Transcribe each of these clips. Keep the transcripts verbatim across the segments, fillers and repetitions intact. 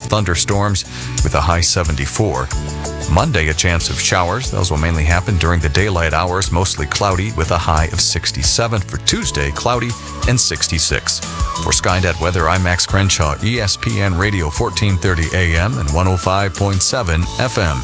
thunderstorms with a high seventy-four. Monday, a chance of showers. Those will mainly happen during the daylight hours, mostly cloudy with a high of sixty-seven. For Tuesday, cloudy and sixty-six. For Skynet Weather, I'm Max Crenshaw, E S P N Radio, fourteen thirty A M and one oh five point seven F M.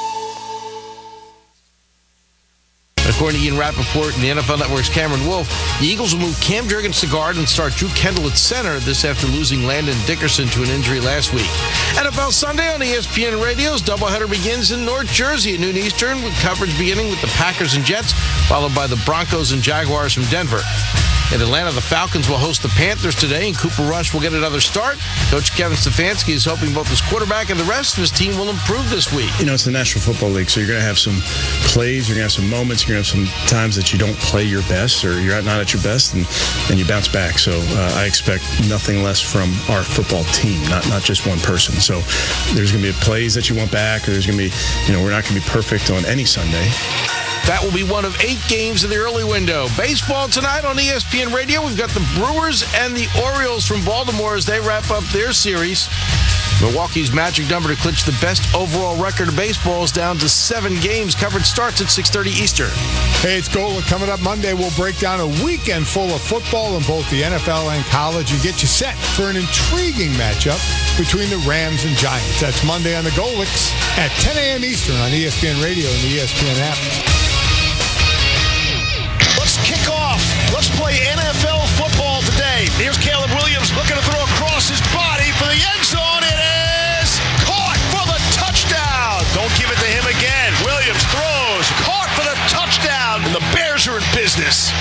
According to Ian Rappaport and the N F L Network's Cameron Wolf, the Eagles will move Cam Jurgens to guard and start Drew Kendall at center this after losing Landon Dickerson to an injury last week. N F L Sunday on E S P N Radio's doubleheader begins in North Jersey at noon Eastern, with coverage beginning with the Packers and Jets, followed by the Broncos and Jaguars from Denver. In Atlanta, the Falcons will host the Panthers today, and Cooper Rush will get another start. Coach Kevin Stefanski is hoping both his quarterback and the rest of his team will improve this week. You know, it's the National Football League, so you're going to have some plays, you're going to have some moments, you're going to have some times that you don't play your best or you're not at your best, and then you bounce back. So uh, I expect nothing less from our football team, not not just one person. So there's going to be plays that you want back, or there's going to be, you know, we're not going to be perfect on any Sunday. That will be one of eight games in the early window. Baseball tonight on E S P N Radio. We've got the Brewers and the Orioles from Baltimore as they wrap up their series. Milwaukee's magic number to clinch the best overall record of baseball is down to seven games. Coverage starts at six thirty Eastern. Hey, it's Gola. Coming up Monday, we'll break down a weekend full of football in both the N F L and college and get you set for an intriguing matchup between the Rams and Giants. That's Monday on the Golics at ten a.m. Eastern on E S P N Radio and the E S P N app. Let's kick off. Let's play N F L football today. Here's Caleb Williams looking to throw across his body for the end zone. It is caught for the touchdown. Don't give it to him again. Williams throws, caught for the touchdown, and the Bears are in business.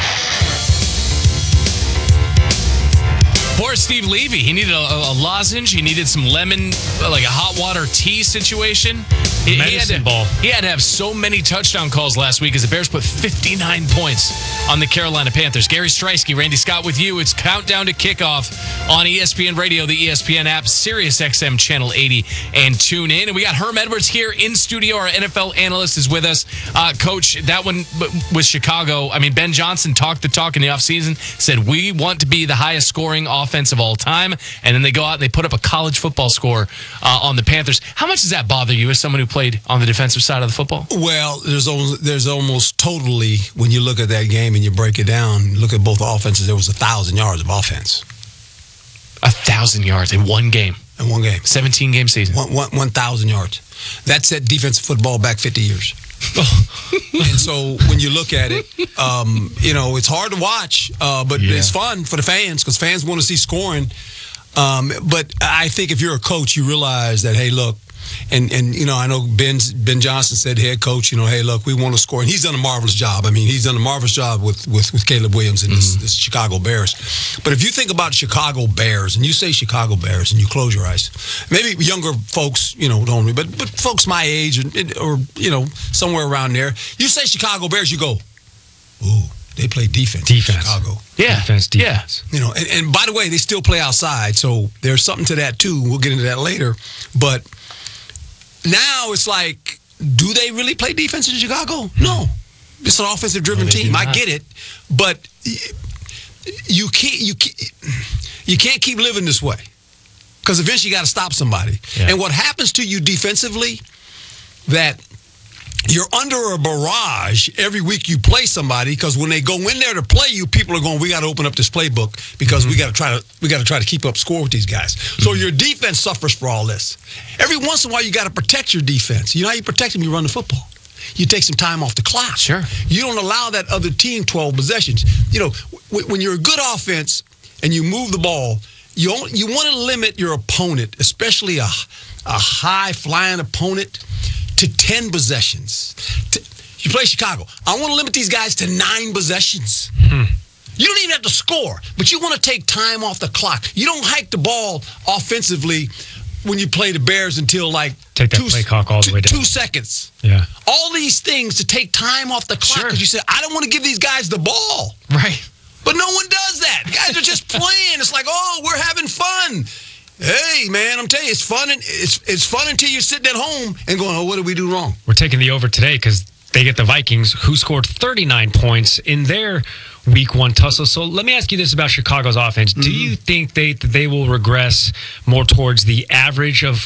Poor Steve Levy. He needed a, a, a lozenge. He needed some lemon, like a hot water tea situation. He, he, had to, ball. he had to have so many touchdown calls last week as the Bears put fifty-nine points on the Carolina Panthers. Gary Streisky, Randy Scott with you. It's countdown to kickoff on E S P N Radio, the E S P N app, Sirius X M Channel eighty, and tune in. And we got Herm Edwards here in studio. Our N F L analyst is with us. Uh, Coach, that one was Chicago. I mean, Ben Johnson talked the talk in the offseason, said we want to be the highest scoring offense of all time. And then they go out and they put up a college football score uh, on the Panthers. How much does that bother you as someone who played on the defensive side of the football? Well, there's almost, there's almost totally, when you look at that game and you break it down, look at both offenses, there was a thousand yards of offense. A thousand yards in one game. In one game. seventeen game season. One, one, one thousand yards. That set defensive football back fifty years. And so when you look at it, um, you know, it's hard to watch, uh, but yeah. It's fun for the fans because fans want to see scoring. Um, but I think if you're a coach, you realize that, hey, look, And, and you know, I know Ben, Ben Johnson said, head coach, you know, hey, look, we want to score. And he's done a marvelous job. I mean, he's done a marvelous job with, with, with Caleb Williams and mm-hmm. this, this Chicago Bears. But if you think about Chicago Bears and you say Chicago Bears and you close your eyes, maybe younger folks, you know, don't, but, but folks my age or, or, you know, somewhere around there, you say Chicago Bears, you go, ooh. They play defense, defense. in Chicago. Yeah. Defense, defense. Yeah. You know, and, and by the way, they still play outside, so there's something to that too. We'll get into that later. But now it's like, do they really play defense in Chicago? No. It's an offensive-driven no, team. I get it, but you can't you can't, you can't keep living this way because eventually you got to stop somebody. Yeah. And what happens to you defensively, that you're under a barrage every week you play somebody because when they go in there to play you, people are going, we got to open up this playbook because mm-hmm. we got to try to we got to try to keep up score with these guys. Mm-hmm. So your defense suffers for all this. Every once in a while, you got to protect your defense. You know how you protect them? You run the football. You take some time off the clock. Sure. You don't allow that other team twelve possessions. You know, w- when you're a good offense and you move the ball, you only, you want to limit your opponent, especially a a high flying opponent, to ten possessions. You play Chicago. I want to limit these guys to nine possessions. Hmm. You don't even have to score, but you want to take time off the clock. You don't hike the ball offensively when you play the Bears until like take that two, play clock all the two, way down. two seconds. Yeah. All these things to take time off the clock because sure. you said, I don't want to give these guys the ball. Right. But no one does that. Guys are just playing. It's like, oh, we're having fun. Hey, man, I'm telling you, it's fun. And it's it's fun until you're sitting at home and going, oh, what did we do wrong? We're taking the over today because they get the Vikings, who scored thirty-nine points in their week one tussle. So let me ask you this about Chicago's offense. Mm-hmm. Do you think they they will regress more towards the average of